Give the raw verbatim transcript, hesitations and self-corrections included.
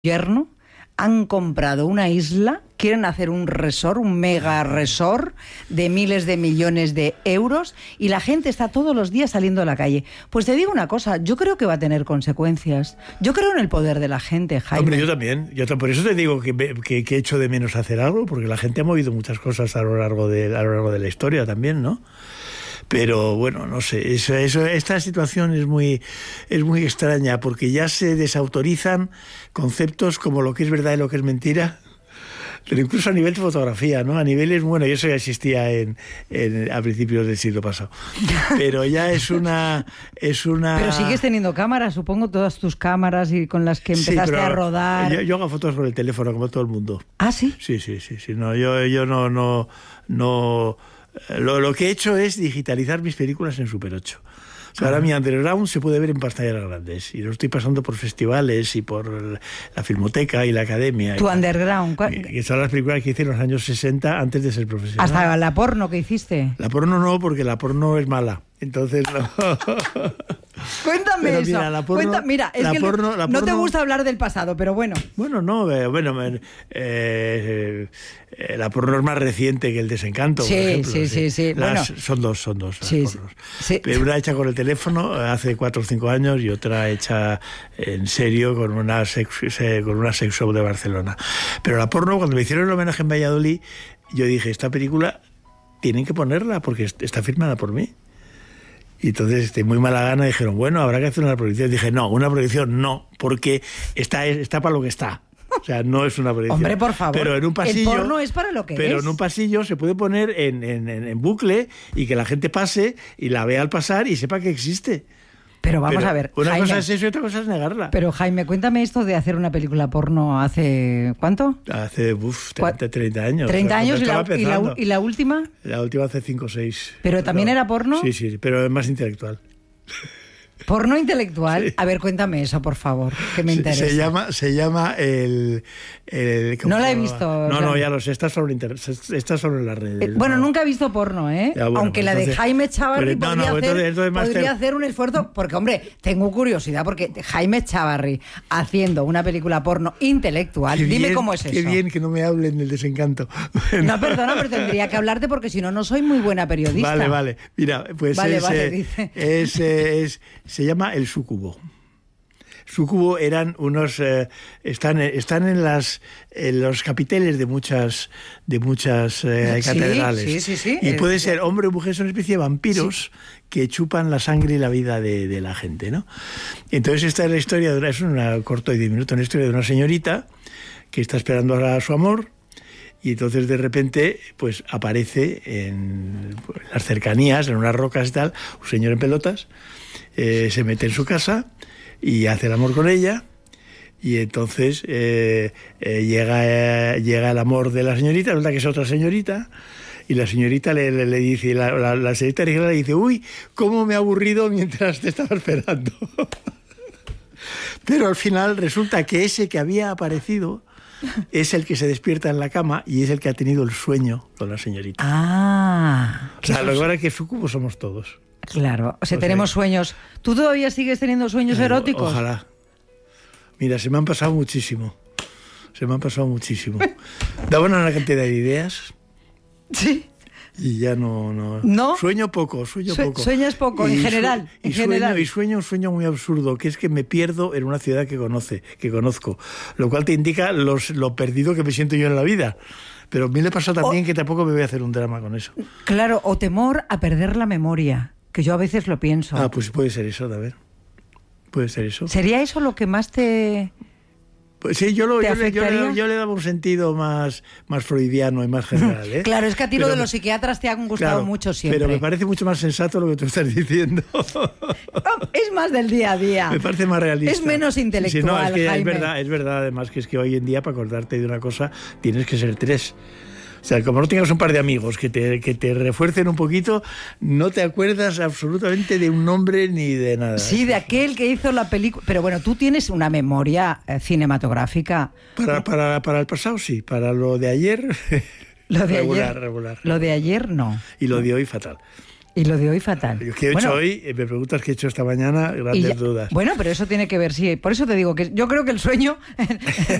gobierno han comprado una isla, quieren hacer un resort, un mega resort de miles de millones de euros y la gente está todos los días saliendo a la calle. Pues te digo una cosa, yo creo que va a tener consecuencias. Yo creo en el poder de la gente, Jaime. Hombre, yo también. Yo por eso te digo que, que, que echo de menos hacer algo, porque la gente ha movido muchas cosas a lo largo de, a lo largo de la historia también, ¿no? Pero bueno, no sé, eso, eso, esta situación es muy, es muy extraña porque ya se desautorizan conceptos como lo que es verdad y lo que es mentira, pero incluso a nivel de fotografía, ¿no? A niveles, bueno, y eso ya existía en, en, a principios del siglo pasado. Pero ya es una, es una... Pero sigues teniendo cámaras, supongo, todas tus cámaras y con las que empezaste sí, a rodar. Yo, yo hago fotos con el teléfono, como todo el mundo. ¿Ah, sí? Sí, sí, sí, sí. No, yo, yo no, no, no... Lo, lo que he hecho es digitalizar mis películas en Super ocho. O sea, ahora mi underground se puede ver en pantallas grandes y lo estoy pasando por festivales y por la Filmoteca y la Academia. ¿Tu underground? Que son las películas que hice en los años sesenta antes de ser profesional. ¿Hasta la porno que hiciste? La porno no, porque la porno es mala. Entonces no. Cuéntame pero eso. Mira, la porno, Cuenta, mira es que porno, no porno, te gusta hablar del pasado, pero bueno. Bueno, no, eh, bueno, eh, eh, la porno es más reciente que el Desencanto, sí, por ejemplo. Sí, sí, sí. Las, bueno, son dos, son dos. Sí, las sí. Una hecha con el teléfono hace cuatro o cinco años y otra hecha en serio con una sex, con una sex shop de Barcelona. Pero la porno, cuando me hicieron el homenaje en Valladolid, yo dije, esta película tienen que ponerla porque está firmada por mí. Y entonces, de muy mala gana, dijeron, bueno, habrá que hacer una proyección. Y dije, no, una proyección no, porque está, está para lo que está. O sea, no es una proyección. Hombre, por favor. Pero en un pasillo, el porno es para lo que pero es. en un pasillo se puede poner en, en, en bucle y que la gente pase y la vea al pasar y sepa que existe. Pero vamos pero a ver, una Jaime, cosa es eso y otra cosa es negarla. Pero Jaime, cuéntame esto de hacer una película porno hace... ¿cuánto? Hace, uff, treinta años. ¿treinta años y la, y, la, y la última? La última hace cinco o seis. ¿Pero también no. era porno? Sí, sí, pero es más intelectual. ¿Porno intelectual? Sí. A ver, cuéntame eso, por favor, que me interesa. Se llama, se llama el... el no la he visto. No, no, ya lo sé, está sobre, inter... está sobre las redes. Eh, bueno, no. nunca he visto porno, ¿eh? Ya, bueno, aunque pues la entonces, de Jaime Chávarri pero, podría, no, no, hacer, entonces, entonces podría te... hacer un esfuerzo, porque, hombre, tengo curiosidad, porque Jaime Chávarri haciendo una película porno intelectual, qué dime bien, cómo es qué eso. Qué bien que no me hablen del Desencanto. Bueno. No, perdona, pero tendría que hablarte porque si no, no soy muy buena periodista. Vale, vale. Mira, pues vale, es, vale, eh, dice. es, eh, es, se llama El Súcubo. Súcubo eran unos eh, están están en las en los capiteles de muchas de muchas eh, sí, catedrales sí, sí, sí. y puede eh, ser hombre o mujer, son una especie de vampiros sí. que chupan la sangre y la vida de, de la gente, ¿no? Entonces esta es la historia de, es una corto de diez minutos, una historia de una señorita que está esperando a su amor. Y entonces de repente pues aparece en las cercanías, en unas rocas y tal, un señor en pelotas, eh, se mete en su casa y hace el amor con ella. Y entonces eh, eh, llega, eh, llega el amor de la señorita, resulta que es otra señorita, y la señorita le, le, le dice, la, la, la señorita le dice, uy, cómo me he aburrido mientras te estaba esperando. Pero al final resulta que ese que había aparecido es el que se despierta en la cama y es el que ha tenido el sueño con la señorita. Ah. O sea, lo que pasa es que Súcubo somos todos. Claro, o sea, o tenemos sea, sueños. ¿Tú todavía sigues teniendo sueños eh, eróticos? Ojalá. Mira, se me han pasado muchísimo. Se me han pasado muchísimo. Daban una cantidad de ideas. Sí. Y ya no, no... ¿No? Sueño poco, sueño Su poco. Sueñas poco, y en general. Su y, en sueño, general. y sueño un sueño muy absurdo, que es que me pierdo en una ciudad que conoce, que conozco. Lo cual te indica los, lo perdido que me siento yo en la vida. Pero a mí le pasó también o, que tampoco me voy a hacer un drama con eso. Claro, o temor a perder la memoria, que yo a veces lo pienso. Ah, pues puede ser eso, a ver. Puede ser eso. ¿Sería eso lo que más te...? Pues sí, yo, lo, yo, le, yo, le, yo le daba un sentido más, más freudiano y más general, ¿eh? Claro, es que a ti pero, lo de los psiquiatras te han gustado claro, mucho siempre. Pero me parece mucho más sensato lo que tú estás diciendo. Es más del día a día. Me parece más realista. Es menos intelectual, sí, sí, no, es que Jaime. Es verdad, es verdad, además, que es que hoy en día para acordarte de una cosa tienes que ser tres. O sea, como no tengas un par de amigos que te, que te refuercen un poquito, no te acuerdas absolutamente de un nombre ni de nada. Sí, de aquel que hizo la película. Pero bueno, tú tienes una memoria eh, cinematográfica. Para, para, para el pasado sí, para lo de ayer, lo de regular, ayer, regular. Lo de ayer no. Y lo de hoy fatal. Y lo de hoy fatal. ¿Qué he bueno, hecho hoy? Me preguntas qué he hecho esta mañana, grandes ya, dudas. Bueno, pero eso tiene que ver, sí. Por eso te digo que yo creo que el sueño